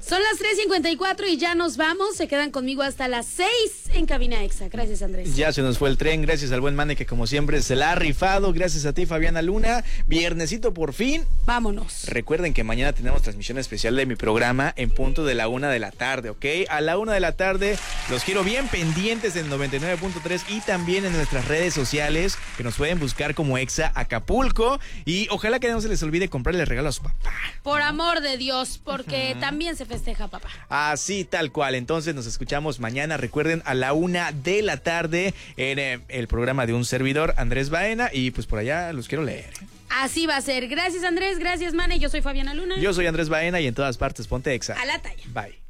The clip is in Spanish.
Son las 3:54 y ya nos vamos. Se quedan conmigo hasta las 6 en Cabina Exa. Gracias, Andrés. Ya se nos fue el tren. Gracias al buen Mane que como siempre se la ha rifado. Gracias a ti, Fabiana Luna. Viernesito por fin. Vámonos. Recuerden que mañana tenemos transmisión especial de mi programa en punto de la 1 de la tarde, ¿ok? A la 1 de la tarde los quiero bien pendientes en 99.3 y también en nuestras redes sociales que nos pueden buscar como Exa Acapulco. Y ojalá que no se les olvide comprarle regalo a su papá. Por amor de Dios, porque también se festeja, papá. Así, tal cual. Entonces nos escuchamos mañana, recuerden, a la 1 de la tarde en el programa de un servidor, Andrés Baena, y pues por allá los quiero leer. Así va a ser. Gracias, Andrés. Gracias, Mane. Yo soy Fabiana Luna. Yo soy Andrés Baena y en todas partes ponte Exa. A la talla. Bye.